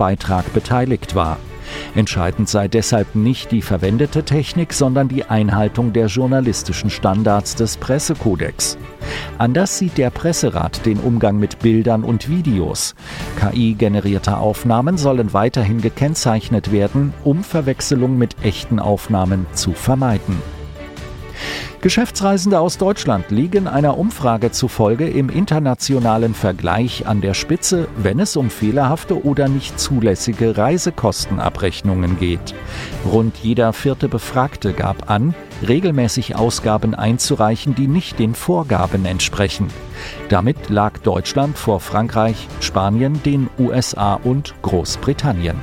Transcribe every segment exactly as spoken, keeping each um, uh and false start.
Beitrag beteiligt war. Entscheidend sei deshalb nicht die verwendete Technik, sondern die Einhaltung der journalistischen Standards des Pressekodex. Anders sieht der Presserat den Umgang mit Bildern und Videos. K I-generierte Aufnahmen sollen weiterhin gekennzeichnet werden, um Verwechslung mit echten Aufnahmen zu vermeiden. Geschäftsreisende aus Deutschland liegen einer Umfrage zufolge im internationalen Vergleich an der Spitze, wenn es um fehlerhafte oder nicht zulässige Reisekostenabrechnungen geht. Rund jeder vierte Befragte gab an, regelmäßig Ausgaben einzureichen, die nicht den Vorgaben entsprechen. Damit lag Deutschland vor Frankreich, Spanien, den U S A und Großbritannien.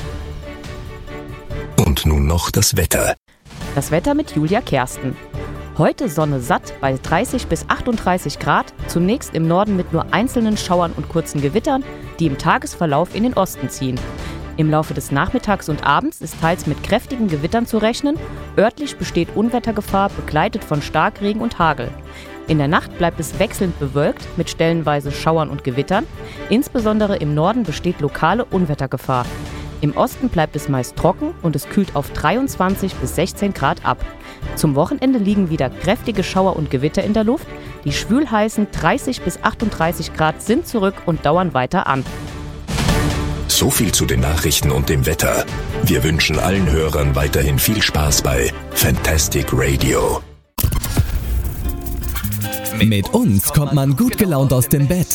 Und nun noch das Wetter. Das Wetter mit Julia Kersten. Heute Sonne satt bei dreißig bis achtunddreißig Grad, zunächst im Norden mit nur einzelnen Schauern und kurzen Gewittern, die im Tagesverlauf in den Osten ziehen. Im Laufe des Nachmittags und Abends ist teils mit kräftigen Gewittern zu rechnen, örtlich besteht Unwettergefahr, begleitet von Starkregen und Hagel. In der Nacht bleibt es wechselnd bewölkt mit stellenweise Schauern und Gewittern, insbesondere im Norden besteht lokale Unwettergefahr. Im Osten bleibt es meist trocken und es kühlt auf dreiundzwanzig bis sechzehn Grad ab. Zum Wochenende liegen wieder kräftige Schauer und Gewitter in der Luft. Die schwülheißen dreißig bis achtunddreißig Grad sind zurück und dauern weiter an. So viel zu den Nachrichten und dem Wetter. Wir wünschen allen Hörern weiterhin viel Spaß bei Fantastic Radio. Mit uns kommt man gut gelaunt aus dem Bett.